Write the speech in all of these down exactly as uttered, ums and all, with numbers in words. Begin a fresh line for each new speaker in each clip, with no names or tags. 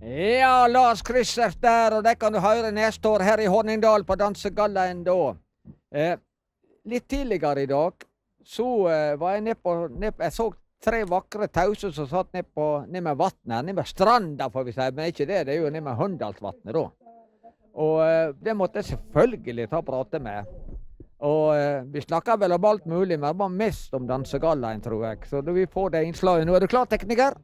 Ja, Lars Kristers der, og det kan du høre neste år her i Hornindal på Dansegallaen da. Eh, litt tidligere i dag, så eh, var jeg ned på, ned, jeg så tre vakre tauser som satt ned på, ned med vattnet, ned med stranda får vi si, men ikke det, det er jo ned med Hundalsvatnet da. Og eh, det måtte jeg selvfølgelig ta prate med. Og eh, vi snakker vel om alt mulig, men bare mest om Dansegallaen, tror jeg. Så vi får det innslaget nå. Er du klar, tekniker?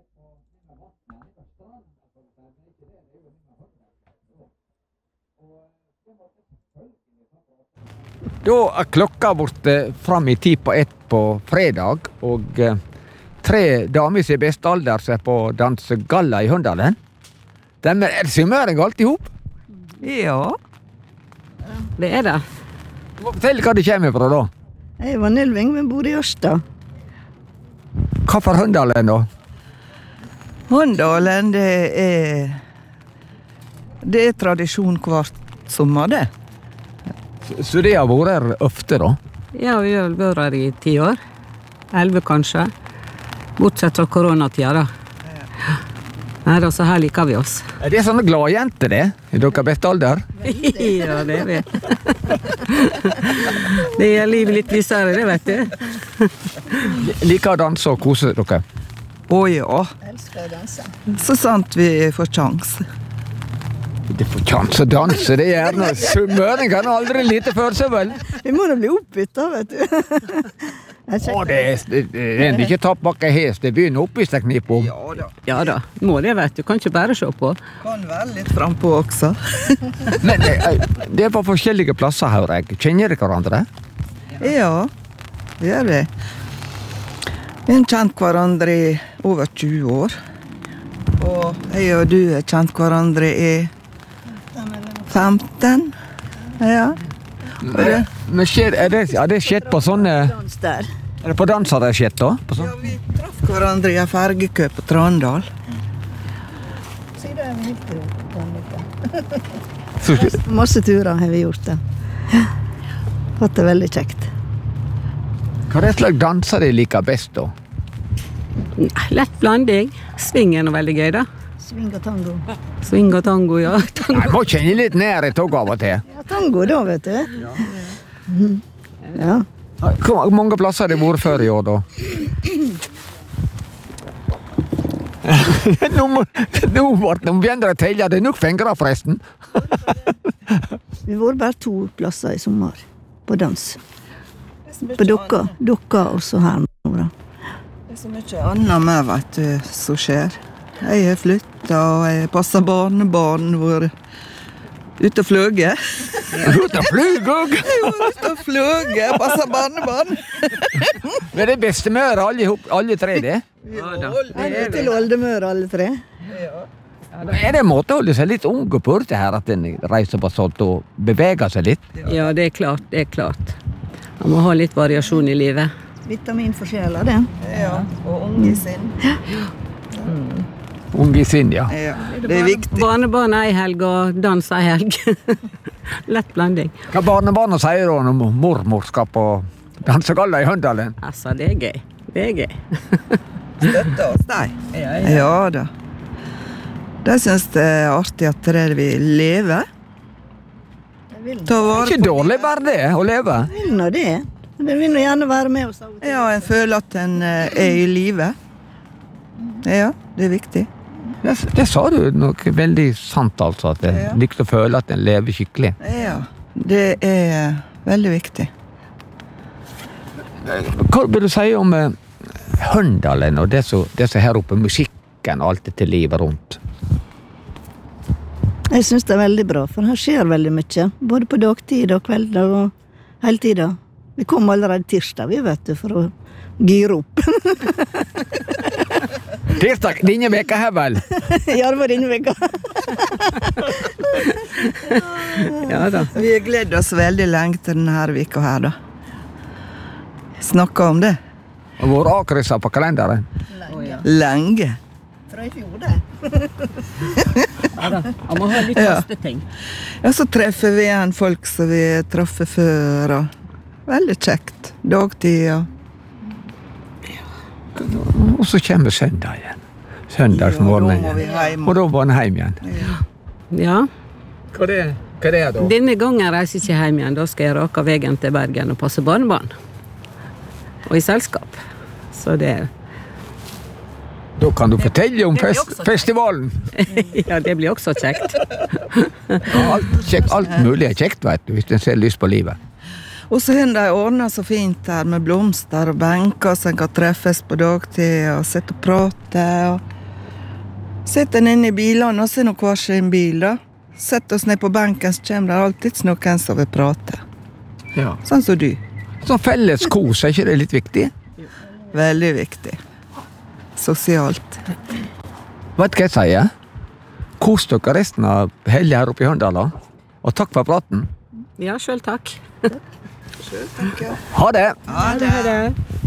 Da er klokka borte fram i tid på ett på fredag, og eh, tre damer i sin beste alder som er på Dansegalla i Hundalen. De er summering alt ihop?
Ja, det er det.
Fortell hva det kommer fra da.
Jeg var Nelving, men bor i Ørsta.
Hva for Hundalen da?
Hundalen, det er det er tradisjon hvert sommer, det.
Så det har vært her ofte da?
Ja, vi har vært her i ti år. Elve kanskje. Bortsett fra koronatida da. Nei, da, så her liker vi oss.
Er det sånne gladjenter det? I dere beste alder?
Ja, det er vi. Det er livet litt visere, det vet du.
Liker å danse og kose dere?
Å ja.
Elsker å danse.
Så sant vi får sjans.
Det får kjans å danse, det er gjerne. Summøring kan aldri lite før seg vel.
Vi må da bli oppbytta, vet du.
Å, det er, det er ikke tapp bakke hest, det begynner opp i steknip om.
Ja da.
Ja da, må det vet du, kan ikke bare se på.
Kan være litt frempå også.
Men eh, det er på forskjellige plasser, hører jeg. Kjenner dere hverandre?
Ja, det gjør vi. Vi har kjent hverandre i over tjue år. Og jeg og du har kjent hverandre i femten. Ja.
Men, men skjer, er, det, er det skjedd på sånne...
Dans der.
Er det på dans har det skjedd da? På sånn?
Ja, vi traff hverandre i en fergekø på Trondal.
Siden er vi helt ut.
Så-
Masse turer har vi gjort det. Hatt det veldig kjekt.
Hva er det slags danser de liker best da?
Nei, lett blanding. Sving er noe veldig gøy da.
Sving og tango.
Sving og tango, ja. Tango.
Jeg må kjenne litt nærhet også av og til.
Ja, tango da, vet du. Mhm. Ja.
Hvor mange plasser har det vært før i år da? nå må, nå ble det begynner å telle, det er nok fingre forresten.
Vi var bare to plasser i sommer på dans. På Dokka, Dokka og så her nå da.
Det er så mye annet med, vet du, som skjer. Jeg har flyttet, og jeg passer barnebarn hvor ute og fløge.
Ut og flyg også!
Jeg var ute og fløge, passer barnebarn.
Men det er bestemør alle, ihop- alle tre det.
Ja da,
Vi er til Oldemør alle tre.
Er det en måte å holde seg litt ung på det her, at en reiser på sånt og beveger seg litt?
Ja, det er klart, det er klart. Man må ha litt variasjon i livet.
Vitaminforskjeller, det.
Ja, og unge sin.
Ung i sinn, ja.
Ja, det er viktig.
Barnebarn ei helg og dans ei helg. Lett blanding.
Hva barnebarna sier da når mormor skal på Dansegalla i Hundalen?
Altså, det er gøy. Det er gøy.
Støtte oss deg. Ja da. De synes det er artig at det er vi lever. Ta vare
Ikke dårlig bare det, å leve.
Jeg vil nå det. Men vil nå gjerne være med oss av og til.
Ja, en føler at en eh, er i livet. Ja, det er viktig.
Det, det sa du noe veldig sant, altså, at en
Ja.
liker å føle at en lever skikkelig.
Ja, det er veldig viktig.
Hva vil du si om eh, Hundalen og det som det som her oppe, musikken og alt dette livet rundt?
Jeg synes det er veldig bra, for her skjer veldig mye. Både på dagtid og kveld og hele tiden. Vi kom allerede tirsdag, vi vet du, for å gyre opp.
Tirsdag, denne veka her vel?
Ja, det var denne veka.
Ja da.
Vi har gledet oss veldig lenge til denne her veka her, da. Snakka om det.
Og vår akrysser på kalenderen.
Lenge.
Fra i fjor, det.
Ja da. Man må ha litt
Ja.
faste ting.
Ja, så treffer vi igjen folk som vi treffer før, og veldig kjekt. Dagtid, og
Og så kommer søndagen. søndagsmorgen.
Ja, da må vi hjem.
Og da var han hjem igjen.
Ja.
Hva er det, Hva er det da?
Denne gangen reiser jeg ikke hjem igjen. Da skal jeg rake veien til Bergen og passe barnebarn. Og i selskap. Så det
Da kan du fortelle om fest, festivalen.
Ja, det blir også kjekt.
Alt, kjekt, alt mulig er kjekt, vet du, hvis en ser lyst på livet.
Og så har de ordnet så fint her med blomster og benker, så en kan treffes på dagtid og sitte og prate. Og sitte en inn i bilene, og så er det hver sin bil da. Sett oss ned på benken, så kommer det alltid noen som vil prate.
Ja.
Sånn som du.
Sånn felles kos, er ikke det litt viktig?
Veldig viktig. Sosialt.
Vet du hva jeg sier? Kos dere resten av helgen her oppe i Håndala. Og takk for praten.
Ja, selv takk.
Ha det!
Ha det!
Ha det.